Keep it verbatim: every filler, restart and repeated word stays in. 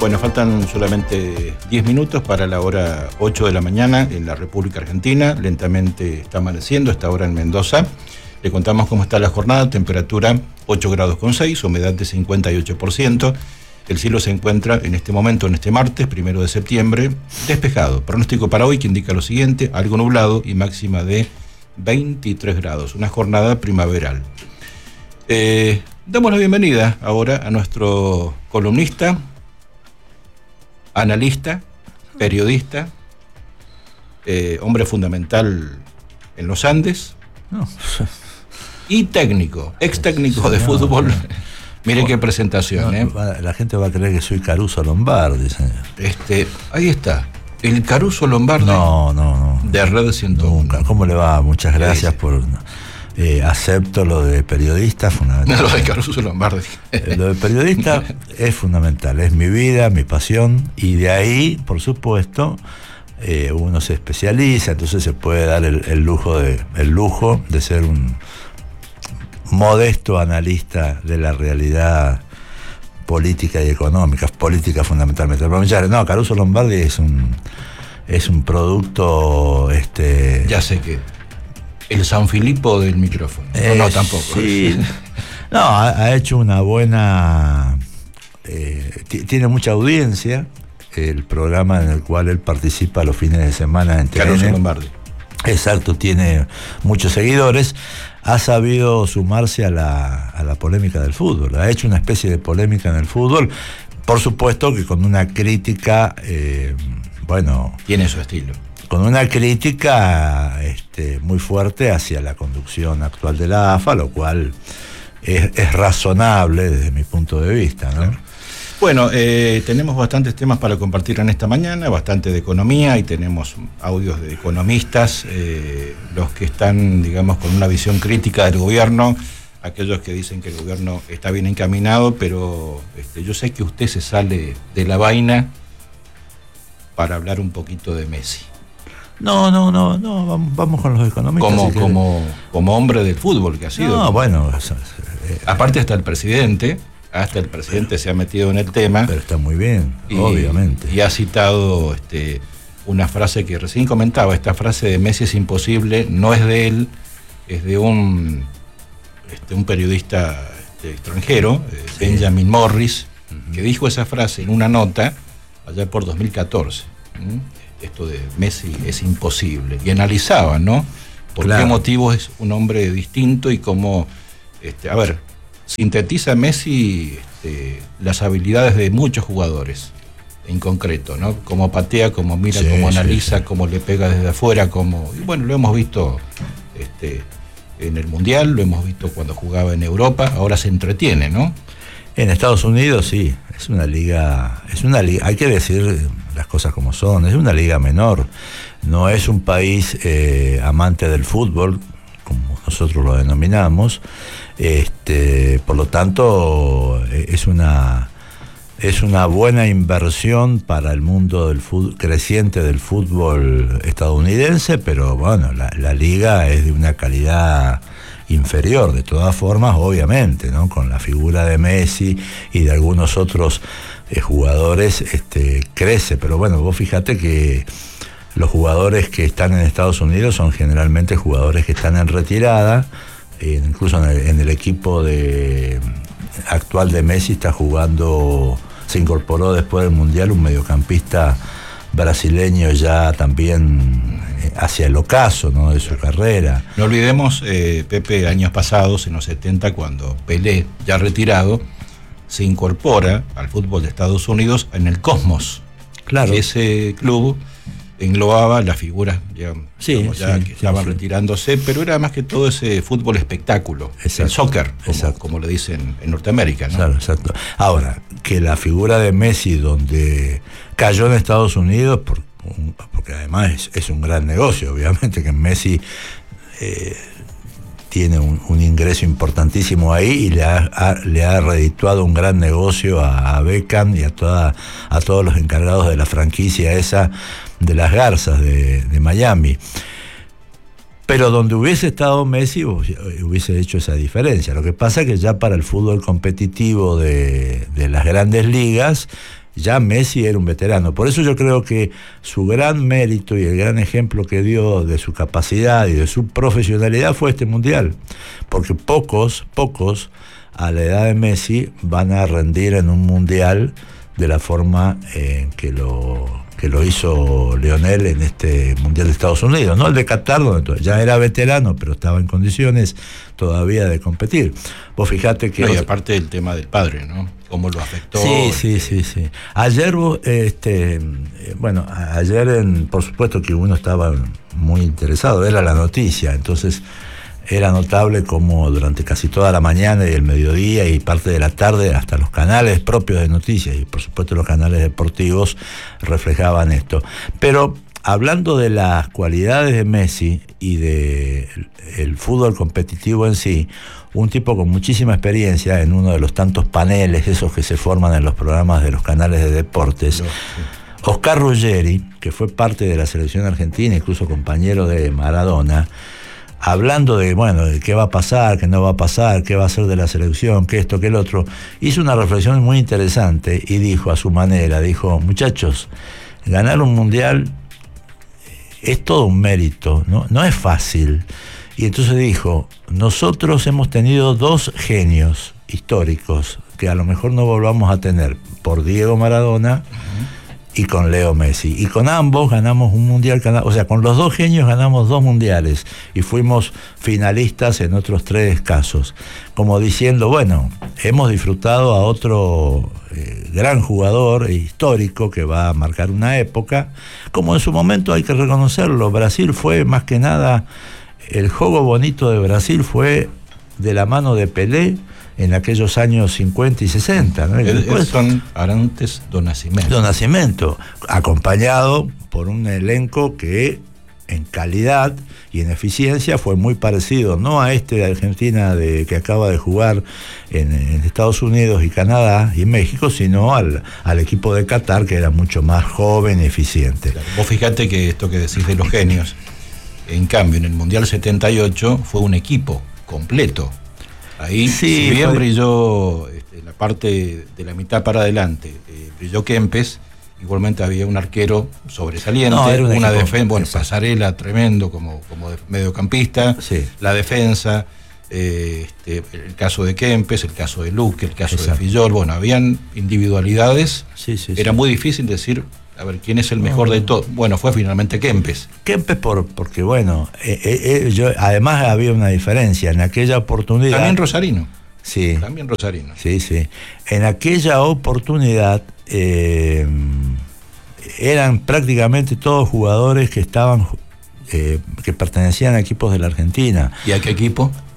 Bueno, faltan solamente diez minutos para la hora ocho de la mañana en la República Argentina. Lentamente está amaneciendo, esta hora en Mendoza. Le contamos cómo está la jornada, temperatura ocho grados con seis, humedad de cincuenta y ocho por ciento. El cielo se encuentra en este momento, en este martes, primero de septiembre, despejado. Pronóstico para hoy que indica lo siguiente, algo nublado y máxima de veintitrés grados. Una jornada primaveral. Eh, damos la bienvenida ahora a nuestro columnista, analista, periodista, eh, hombre fundamental en los Andes, no. y técnico, ex técnico de no, fútbol. No. Mire no, qué presentación, no, ¿eh? La gente va a creer que soy Caruso Lombardi, señor. Este, ahí está, el Caruso Lombardi. No, no, no. De Red ciento uno. Nunca. ¿Cómo le va? Muchas gracias sí. por... Eh, acepto lo de periodista, fundamental. No, lo de Caruso Lombardi. eh, lo de periodista es fundamental, es mi vida, mi pasión, y de ahí, por supuesto, eh, uno se especializa, entonces se puede dar el, el lujo de el lujo de ser un modesto analista de la realidad política y económica, política fundamentalmente. No, Caruso Lombardi es un es un producto, este. Ya sé que el San Filipo del micrófono. No, eh, no, tampoco. Sí. No, ha, ha hecho una buena... Eh, t- tiene mucha audiencia, el programa en el cual él participa los fines de semana en T N. Caruso Lombardi. Exacto, tiene muchos seguidores. Ha sabido sumarse a la, a la polémica del fútbol. Ha hecho una especie de polémica en el fútbol. Por supuesto que con una crítica, eh, bueno... Tiene su estilo. Con una crítica este, muy fuerte hacia la conducción actual de la A F A, lo cual es, es razonable desde mi punto de vista, ¿no? Claro. Bueno, eh, tenemos bastantes temas para compartir en esta mañana, bastante de economía, y tenemos audios de economistas, eh, los que están, digamos, con una visión crítica del gobierno, aquellos que dicen que el gobierno está bien encaminado, pero este, yo sé que usted se sale de la vaina para hablar un poquito de Messi. No, no, no, no, vamos, vamos con los economistas. Como, si como, como hombre del fútbol que ha sido. No, bueno. Eh, Aparte hasta el presidente, hasta el presidente pero, se ha metido en el tema. Pero está muy bien, y, obviamente. Y ha citado este, una frase que recién comentaba, esta frase de Messi es imposible, no es de él, es de un, este, un periodista este, extranjero, eh, sí. Benjamin Morris, uh-huh. que dijo esa frase en una nota allá por dos mil catorce. ¿Mm? Esto de Messi es imposible, y analizaba, ¿no? Por claro. qué motivo es un hombre distinto y cómo, este, a ver, sintetiza Messi este, las habilidades de muchos jugadores, en concreto, ¿no? Cómo patea, cómo mira, sí, cómo analiza, sí, sí. cómo le pega desde afuera, cómo, y bueno, lo hemos visto este, en el Mundial, lo hemos visto cuando jugaba en Europa, ahora se entretiene, ¿no? En Estados Unidos sí, es una liga, es una liga, hay que decir las cosas como son, es una liga menor, no es un país eh, amante del fútbol, como nosotros lo denominamos, este, por lo tanto es una, es una buena inversión para el mundo del fútbol, creciente del fútbol estadounidense, pero bueno, la, la liga es de una calidad inferior, de todas formas, obviamente, ¿no? Con la figura de Messi y de algunos otros eh, jugadores este, crece, pero bueno, vos fíjate que los jugadores que están en Estados Unidos son generalmente jugadores que están en retirada, eh, incluso en el, en el equipo de, actual de Messi está jugando, se incorporó después del Mundial un mediocampista brasileño ya también hacia el ocaso, ¿no?, de su carrera. No olvidemos, eh, Pepe, años pasados, en los setenta, cuando Pelé, ya retirado, se incorpora al fútbol de Estados Unidos en el Cosmos. Claro. Ese club englobaba las figuras, digamos, sí, digamos, ya sí, que sí, estaban sí. retirándose, pero era más que todo ese fútbol espectáculo, exacto, el soccer, como, como le dicen en Norteamérica, ¿no? Claro, exacto. Ahora, que la figura de Messi, donde cayó en Estados Unidos, por, porque además es, es un gran negocio, obviamente, que Messi eh, tiene un, un ingreso importantísimo ahí y le ha, ha, le ha redituado un gran negocio a, a Beckham y a, toda, a todos los encargados de la franquicia esa de las Garzas de, de Miami. Pero donde hubiese estado Messi hubiese hecho esa diferencia. Lo que pasa es que ya para el fútbol competitivo de, de las grandes ligas, Ya Messi era un veterano. Por eso yo creo que su gran mérito y el gran ejemplo que dio de su capacidad y de su profesionalidad fue este Mundial. Porque pocos, pocos a la edad de Messi van a rendir en un Mundial de la forma en que lo... que lo hizo Lionel en este Mundial de Estados Unidos, no el de Qatar, donde ya era veterano, pero estaba en condiciones todavía de competir. Vos fijate que... No, y aparte del tema del padre, ¿no? Cómo lo afectó. Sí, sí, sí, sí. Ayer, este, bueno, ayer en, por supuesto que uno estaba muy interesado, era la noticia, entonces... Era notable como durante casi toda la mañana y el mediodía y parte de la tarde hasta los canales propios de noticias y por supuesto los canales deportivos reflejaban esto. Pero hablando de las cualidades de Messi y de el fútbol competitivo en sí, un tipo con muchísima experiencia en uno de los tantos paneles esos que se forman en los programas de los canales de deportes, no, sí. Oscar Ruggeri, que fue parte de la selección argentina, incluso compañero de Maradona, hablando de, bueno, de qué va a pasar, qué no va a pasar, qué va a hacer de la selección, qué esto, qué el otro, hizo una reflexión muy interesante y dijo a su manera, dijo, muchachos, ganar un mundial es todo un mérito, no, no es fácil. Y entonces dijo, nosotros hemos tenido dos genios históricos que a lo mejor no volvamos a tener, por Diego Maradona, uh-huh, y con Leo Messi. Y con ambos ganamos un mundial, o sea, con los dos genios ganamos dos mundiales y fuimos finalistas en otros tres casos. Como diciendo, bueno, hemos disfrutado a otro eh, gran jugador histórico que va a marcar una época, como en su momento hay que reconocerlo. Brasil fue más que nada, el juego bonito de Brasil fue de la mano de Pelé, en aquellos años cincuenta y sesenta, ¿no? Edson Arantes do Nascimento. Do Nascimento, acompañado por un elenco que en calidad y en eficiencia fue muy parecido, no a este de Argentina de, que acaba de jugar en, en Estados Unidos y Canadá y México, sino al, al equipo de Qatar, que era mucho más joven y eficiente. Claro. Vos fijate que esto que decís de los genios, en cambio en el Mundial setenta y ocho fue un equipo completo. Ahí, sí, si bien fue... brilló este, la parte de la mitad para adelante, eh, brilló Kempes, igualmente había un arquero sobresaliente, no, un una defensa, bueno, Pasarela tremendo como, como mediocampista, sí. La defensa, eh, este, el caso de Kempes, el caso de Luque, el caso Exacto. de Fillol, bueno, habían individualidades, sí, sí, era sí. muy difícil decir, a ver, ¿quién es el mejor no, de todos? Bueno, fue finalmente Kempes. Kempes por, porque, bueno, eh, eh, yo, además había una diferencia. En aquella oportunidad... También Rosarino. Sí. También Rosarino. Sí, sí. En aquella oportunidad eh, eran prácticamente todos jugadores que estaban... Eh, que pertenecían a equipos de la Argentina. ¿Y a qué equipo?